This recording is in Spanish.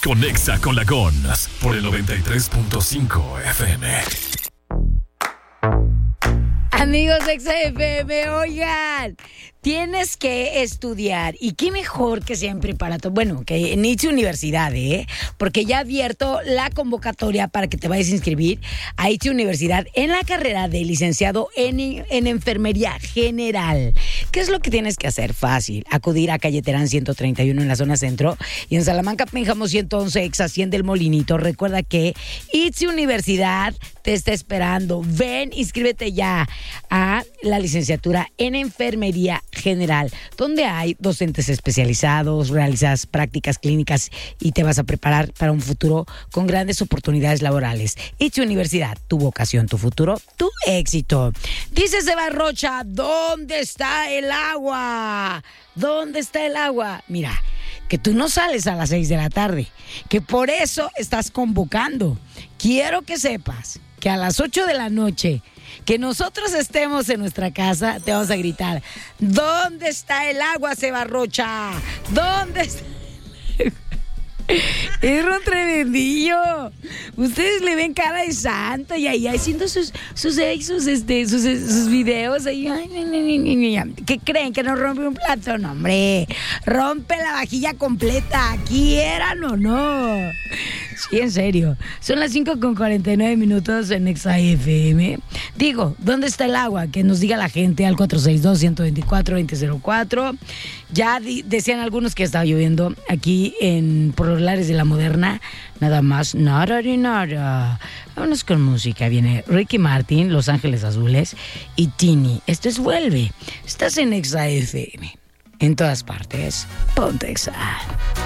Conexa con la Gons por el 93.5 FM. Amigos de XFM, oigan, tienes que estudiar y qué mejor que sea en preparatoria, bueno, que en ITSE Universidad, porque ya ha abierto la convocatoria para que te vayas a inscribir a ITSE Universidad en la carrera de licenciado en Enfermería General. ¿Qué es lo que tienes que hacer? Fácil, acudir a calle Terán 131 en la zona centro y en Salamanca, Pénjamo 111, ex Hacienda del Molinito. Recuerda que ITSE Universidad te está esperando. Ven, inscríbete ya a la licenciatura en Enfermería General, donde hay docentes especializados, realizas prácticas clínicas y te vas a preparar para un futuro con grandes oportunidades laborales. ITSE Universidad, tu vocación, tu futuro, tu éxito. Dice Seba Rocha, ¿dónde está el agua? ¿Dónde está el agua? Mira, que tú no sales a las 6 de la tarde, que por eso estás convocando. Quiero que sepas que a las 8 de la noche, que nosotros estemos en nuestra casa, te vamos a gritar, ¿dónde está el agua, Seba Rocha? ¿Dónde está? Es un tremendillo. Ustedes le ven cara de santo y ahí haciendo sus videos ahí. ¿Qué creen? ¿Que nos rompe un plato? No, hombre, rompe la vajilla completa, quieran o no. Sí, en serio. Son las 5:49 en XFM. Digo, ¿dónde está el agua? Que nos diga la gente al 462-124-2004. Ya decían algunos que estaba lloviendo aquí por los lares de La Moderna. Nada más, nada ni nada. Vámonos con música. Viene Ricky Martin, Los Ángeles Azules y Tini. Esto es Vuelve. Estás en XFM. En todas partes, ponte Exa.